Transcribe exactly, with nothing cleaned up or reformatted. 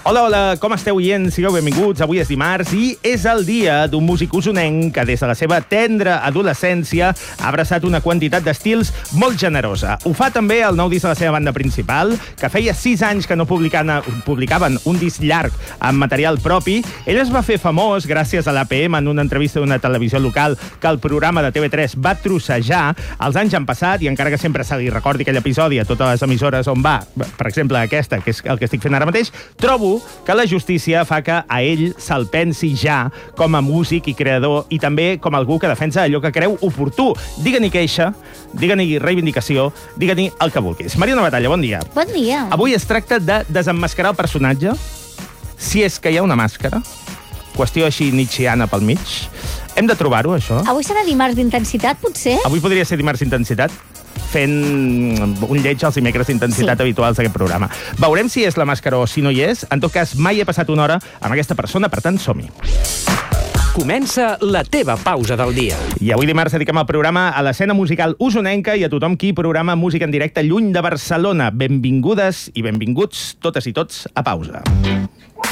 Hola, hola, com esteu, oients? Sigueu benvinguts. Avui és dimarts i és el dia d'un músic usonenc que des de la seva tendra adolescència ha abraçat una quantitat d'estils molt generosa. Ho fa també el nou disc de la seva banda principal, que feia sis anys que no publicaven, publicaven un disc llarg amb material propi. Ell es va fer famós gràcies a l'A P M en una entrevista d'una televisió local que el programa de T V tres va trossejar. Els anys han passat i encara que sempre se li recordi aquell episodi a totes les emissores on va, per exemple aquesta, que és el que estic fent ara mateix, trobo que la justícia fa que a ell se'l pensi ja com a músic i creador i també com algú que defensa allò que creu oportú. Digue-n'hi queixa, digue-n'hi reivindicació, digue-n'hi el que vulguis. Mariona Batalla, bon dia. Bon dia. Avui es tracta de desemmascarar el personatge, si és que hi ha una màscara, qüestió així nietzscheana pel mig. Hem de trobar-ho, això. Avui serà dimarts d'intensitat, potser? Avui podria ser dimarts d'intensitat, fent un lleig als dimecres d'intensitat sí. habituals d'aquest programa. Veurem si és la màscara o si no hi és. En tot cas, mai he passat una hora amb aquesta persona, per tant, som-hi. Comença la teva pausa del dia. I avui dimarts dediquem el programa a l'escena musical usonenca i a tothom qui programa música en directe lluny de Barcelona. Benvingudes i benvinguts totes i tots a Pausa.